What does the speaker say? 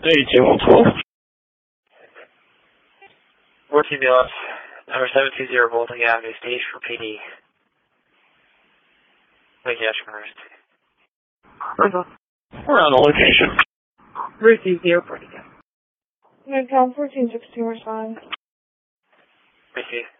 1812. Worth ambulance, number 720 Bolton Avenue, stage for PD. Wait, yes, first. We're on the location. Received the airport again. Midtown 1416 respond. Receive.